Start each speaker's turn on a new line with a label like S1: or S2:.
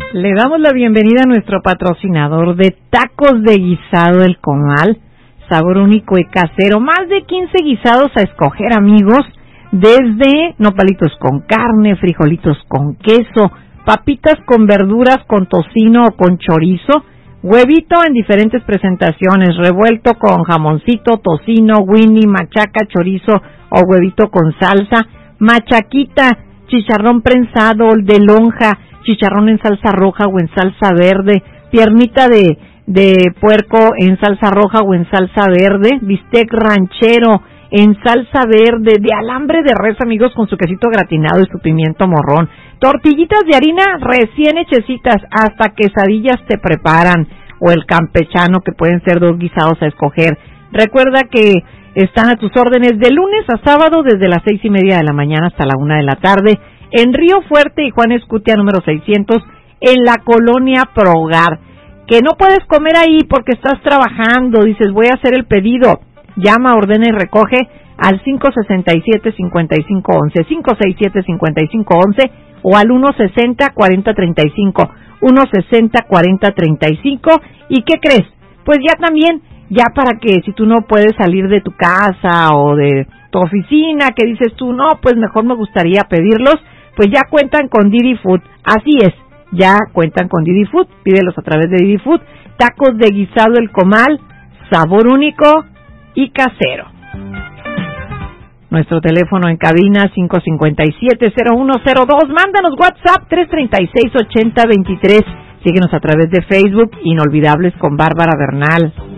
S1: Le damos la bienvenida a nuestro patrocinador de tacos de guisado El Comal, sabor único y casero. Más de 15 guisados a escoger, amigos, desde nopalitos con carne, frijolitos con queso, papitas con verduras, con tocino o con chorizo, huevito en diferentes presentaciones, revuelto con jamoncito, tocino, winnie, machaca, chorizo o huevito con salsa, machaquita, chicharrón prensado, de lonja, chicharrón en salsa roja o en salsa verde, piernita de puerco en salsa roja o en salsa verde, bistec ranchero en salsa verde, de alambre de res, amigos, con su quesito gratinado y su pimiento morrón, tortillitas de harina recién hechecitas, hasta quesadillas te preparan, o el campechano, que pueden ser 2 guisados a escoger. Recuerda que están a tus órdenes de lunes a sábado desde las 6:30 de la mañana hasta la 1 de la tarde, en Río Fuerte y Juan Escutia número 600, en la colonia Progar. Que no puedes comer ahí porque estás trabajando, dices voy a hacer el pedido, llama, ordena y recoge al 567-5511, 567-5511 o al 160-4035, 160-4035. ¿Y qué crees? Pues ya también, ya para que si tú no puedes salir de tu casa o de tu oficina, que dices tú, no, pues mejor me gustaría pedirlos, pues ya cuentan con Didi Food. Así es, ya cuentan con Didi Food, pídelos a través de Didi Food. Tacos de guisado El Comal, sabor único y casero. Nuestro teléfono en cabina 557-0102. Mándanos WhatsApp 336-8023. Síguenos a través de Facebook, Inolvidables con Bárbara Bernal.